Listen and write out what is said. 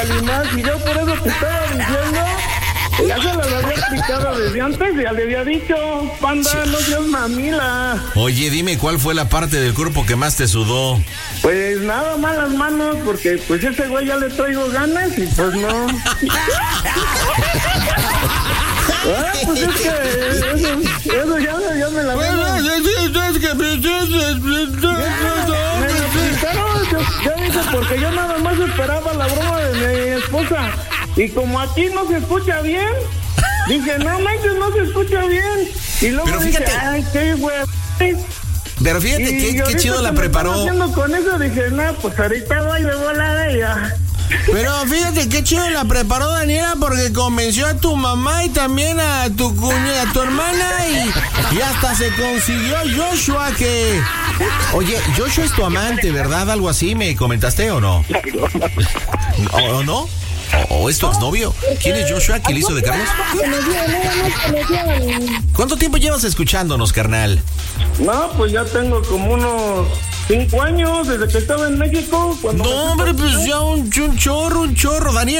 Calimán, y yo por eso te estaba diciendo, ya se las había explicado desde antes, ya le había dicho, panda, no seas mamila. Oye, dime, ¿cuál fue la parte del cuerpo que más te sudó? Pues nada más las manos, porque pues ese güey ya le traigo ganas y pues no. Pues es que eso ya me la veo. Ya dije, porque yo nada más esperaba la broma de mi esposa. Y como aquí no se escucha bien, dije, no manches, no se escucha bien. Y luego pero fíjate, dije, ay, qué güey. Pero fíjate qué chido la preparó. Haciendo con eso dije, no, pues ahorita voy de volada y ya. Pero fíjate qué chido la preparó Daniela, porque convenció a tu mamá y también a tu cuñada, a tu hermana, y hasta se consiguió Joshua que... Oye, Joshua es tu amante, ¿verdad? Algo así, ¿me comentaste o no? ¿O no? ¿O es tu exnovio? ¿Quién es Joshua? ¿Quién le hizo de Carlos? ¿Cuánto tiempo llevas escuchándonos, carnal? No, pues ya tengo como unos 5 años desde que estaba en México. No, hombre, pues ya un chorro, Daniel.